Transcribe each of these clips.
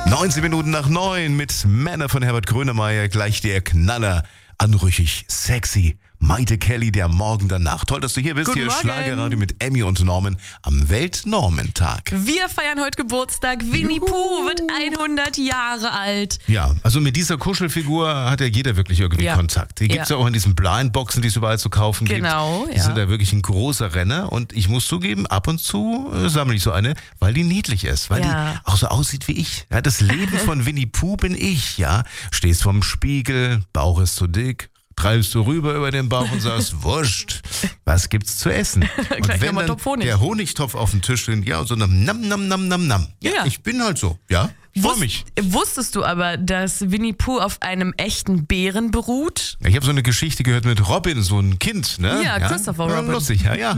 19 Minuten nach 9 mit Männer von Herbert Grönemeyer. Gleich der Knaller, anrüchig, sexy. Maite Kelly, der Morgen danach. Toll, dass du hier bist. Guten Hier Morgen. Schlagerradio mit Emmy und Norman am Weltnormentag. Wir feiern heute Geburtstag. Winnie Pooh wird 100 Jahre alt. Ja, also mit dieser Kuschelfigur hat ja jeder wirklich irgendwie Ja. Kontakt. Die gibt's ja auch in diesen Blindboxen, die es überall zu kaufen Genau, gibt. Die ja. sind da wirklich ein großer Renner. Und ich muss zugeben, ab und zu sammle ich so eine, weil die niedlich ist. Weil Ja. die auch so aussieht wie ich. Ja, das Leben von Winnie Pooh bin ich. Ja, stehst vorm Spiegel, Bauch ist zu dick. Treibst du rüber über den Bauch und sagst, wurscht, was gibt's zu essen? Und Gleich wenn nochmal dann Topf Honig. der Honigtopf auf dem Tisch steht, ja, und so nam, nam, nam, nam, nam. Ja, Ja. ich bin halt so, ja, freu mich. Wusstest du aber, dass Winnie Pooh auf einem echten Bären beruht? Ich habe so eine Geschichte gehört mit Robin, so ein Kind, ne? Ja, Christopher Robin. Lustig, ja.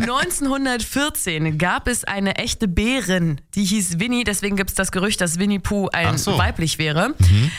1914 gab es eine echte Bärin, die hieß Winnie, deswegen gibt es das Gerücht, dass Winnie Pooh Ach so. weiblich wäre.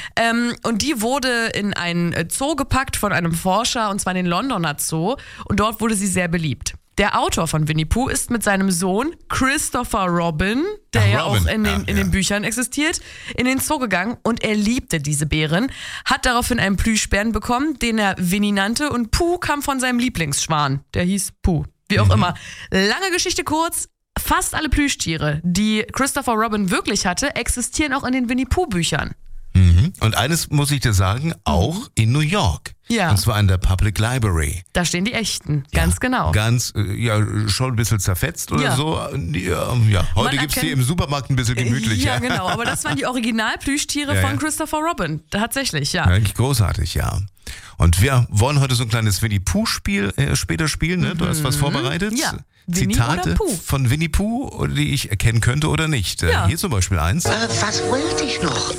Und die wurde in ein Zoo gepackt von einem Forscher, und zwar in den Londoner Zoo, und dort wurde sie sehr beliebt. Der Autor von Winnie Pooh ist mit seinem Sohn Christopher Robin, der Ach, ja Robin. auch in den Ja. Büchern existiert, in den Zoo gegangen, und er liebte diese Bären, hat daraufhin einen Plüschbären bekommen, den er Winnie nannte, und Pooh kam von seinem Lieblingsschwan, der hieß Pooh. Wie auch immer. Lange Geschichte kurz, fast alle Plüschtiere, die Christopher Robin wirklich hatte, existieren auch in den Winnie Pooh Büchern. Mhm. Und eines muss ich dir sagen, auch in New York. Ja. Und zwar in der Public Library. Da stehen die echten, ganz genau. Ganz, schon ein bisschen zerfetzt oder Ja. so. Ja. Heute gibt's die erkennt- im Supermarkt ein bisschen gemütlich. Ja, genau, aber das waren die Originalplüschtiere Ja, von ja. Christopher Robin, tatsächlich, ja. Eigentlich großartig, ja. Und wir wollen heute so ein kleines Winnie Pooh-Spiel später spielen. Ne? Du hast was vorbereitet? Ja. Winnie Zitate oder Pooh? von Winnie Pooh, die ich erkennen könnte oder nicht. Ja. Hier zum Beispiel eins. Was wollte ich noch?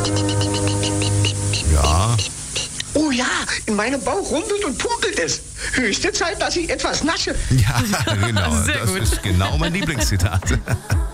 Ja. Oh ja, in meinem Bauch rumpelt und pumpelt es. Höchste Zeit, dass ich etwas nasche. Ja, genau. Sehr Das gut. ist genau mein Lieblingszitat.